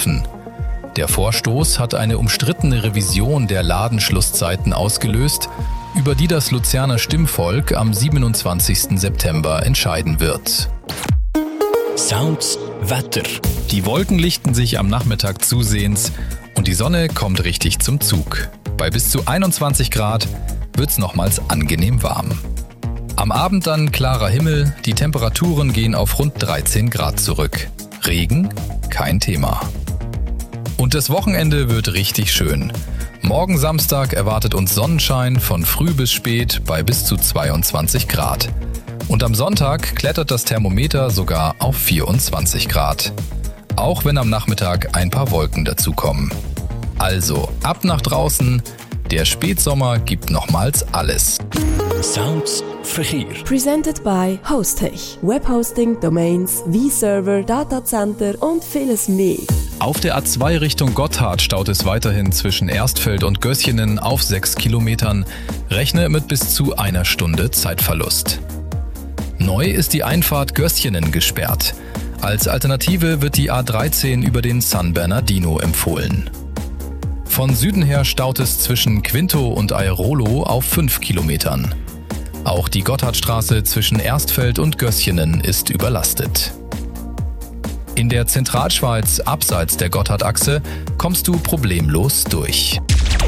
helfen. Der Vorstoß hat eine umstrittene Revision der Ladenschlusszeiten ausgelöst, über die das Luzerner Stimmvolk am 27. September entscheiden wird. Sounds Wetter. Die Wolken lichten sich am Nachmittag zusehends und die Sonne kommt richtig zum Zug. Bei bis zu 21 Grad wird's nochmals angenehm warm. Am Abend dann klarer Himmel, die Temperaturen gehen auf rund 13 Grad zurück. Regen? Kein Thema. Und das Wochenende wird richtig schön. Morgen Samstag erwartet uns Sonnenschein von früh bis spät bei bis zu 22 Grad. Und am Sonntag klettert das Thermometer sogar auf 24 Grad. Auch wenn am Nachmittag ein paar Wolken dazukommen. Also ab nach draußen, der Spätsommer gibt nochmals alles. Sounds Verkehr. Presented by Hostech. Webhosting, Domains, V-Server, Datacenter und vieles mehr. Auf der A2 Richtung Gotthard staut es weiterhin zwischen Erstfeld und Gößjenen auf 6 Kilometern. Rechne mit bis zu einer Stunde Zeitverlust. Neu ist die Einfahrt Gößjenen gesperrt. Als Alternative wird die A13 über den San Bernardino empfohlen. Von Süden her staut es zwischen Quinto und Airolo auf 5 Kilometern. Auch die Gotthardstraße zwischen Erstfeld und Gößjenen ist überlastet. In der Zentralschweiz abseits der Gotthardachse kommst du problemlos durch.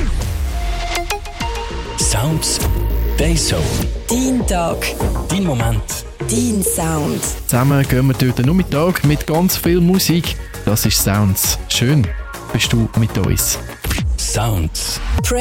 Sounds Dayzone. Dein Tag. Dein Moment. Dein Sound. Zusammen gehen wir durch den Nachmittag mit ganz viel Musik. Das ist Sounds. Schön, bist du mit uns. Sounds.